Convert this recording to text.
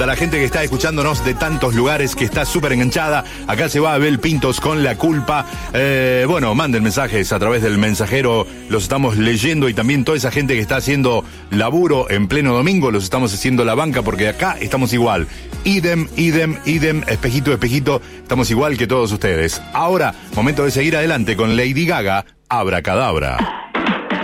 A la gente que está escuchándonos de tantos lugares, que está súper enganchada. Acá se va Abel Pintos con La Culpa. Bueno, manden mensajes a través del mensajero, los estamos leyendo, y también toda esa gente que está haciendo laburo en pleno domingo, los estamos haciendo la banca, porque acá estamos igual. Idem, espejito, espejito, estamos igual que todos ustedes. Ahora, momento de seguir adelante con Lady Gaga, Abracadabra.